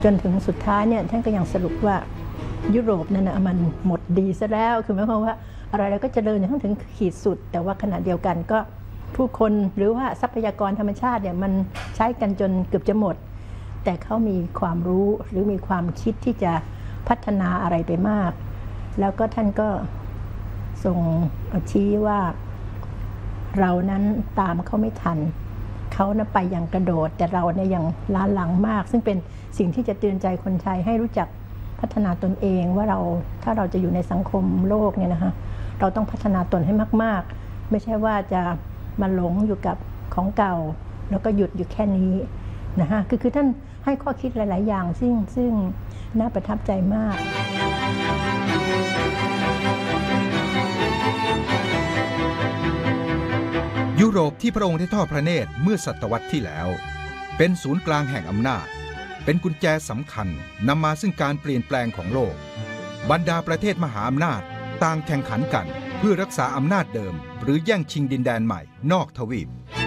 จนถึงสุดท้ายเนี่ยท่านก็ยังสรุปว่ายุโรปนั่นนะมันหมดดีซะแล้วคือหมายความว่าอะไรก็เจริญจนถึงขีดสุดแต่ว่าขณะเดียวกันก็ผู้คนหรือว่าทรัพยากรธรรมชาติเนี่ยมันใช้กันจนเกือบจะหมดแต่เขามีความรู้หรือมีความคิดที่จะพัฒนาอะไรไปมากแล้วก็ท่านก็ทรงชี้ว่าเรานั้นตามเขาไม่ทันเขานะไปอย่างกระโดดแต่เราเนี่ยยังล้าหลังมากซึ่งเป็นสิ่งที่จะเตือนใจคนไทยให้รู้จักพัฒนาตนเองว่าเราถ้าเราจะอยู่ในสังคมโลกเนี่ยนะคะเราต้องพัฒนาตนให้มากๆไม่ใช่ว่าจะมาหลงอยู่กับของเก่าแล้วก็หยุดอยู่แค่นี้นะคะคือท่านให้ข้อคิดหลายๆอย่างซึ่งน่าประทับใจมากยุโรปที่พระองค์ได้ทอดพระเนตรเมื่อศตวรรษที่แล้วเป็นศูนย์กลางแห่งอำนาจเป็นกุญแจสำคัญนำมาซึ่งการเปลี่ยนแปลงของโลกบรรดาประเทศมหาอำนาจต่างแข่งขันกันเพื่อรักษาอำนาจเดิมหรือแย่งชิงดินแดนใหม่นอกทวีป